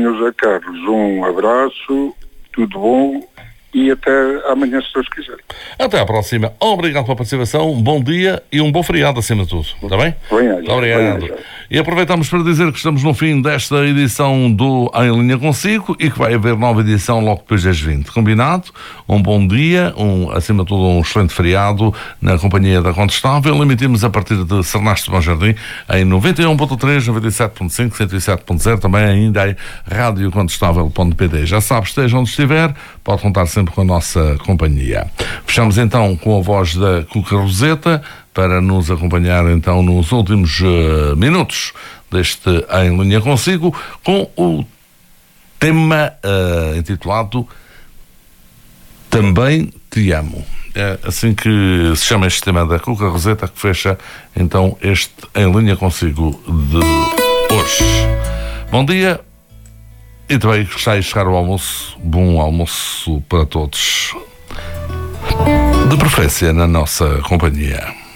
Sr. José Carlos, um abraço, tudo bom e até amanhã, se Deus quiser. Até à próxima. Obrigado pela participação, um bom dia e um bom feriado acima de tudo. Está bem? Obrigado. E aproveitamos para dizer que estamos no fim desta edição do Em Linha Consigo e que vai haver nova edição logo depois das 20. Combinado? Um bom dia, acima de tudo um excelente feriado na companhia da Contestável. Emitimos a partir de Sernaste Bom Jardim em 91.3, 97.5, 107.0, também ainda em radiocontestável.pt. Já sabe, esteja onde estiver, pode contar sempre com a nossa companhia. Fechamos então com a voz da Cuca Roseta para nos acompanhar então nos últimos minutos deste Em Linha Consigo, com o tema intitulado Também Te Amo. É assim que se chama este tema da Cuca Roseta, que fecha então este Em Linha Consigo de hoje. Bom dia e também que está a chegar o almoço. Bom almoço para todos, de preferência na nossa companhia.